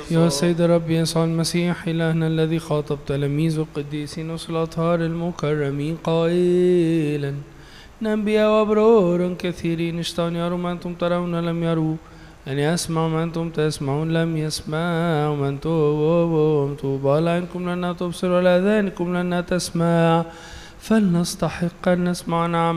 يا سيد ربي يسوع المسيح إلهنا الذي خاطب تلاميذه القديسين والأطهار المكرمين قائلا إن أنبياء وأبرار كثيرين اشتهوا أن يروا ما أنتم ترون لم يروا، أن يسمعوا ما أنتم تسمعون لم يسمعوا، من طوبى لعينكم لأنها تبصر ولآذانكم لأنها تسمع، فلنستحق أن نسمع نعم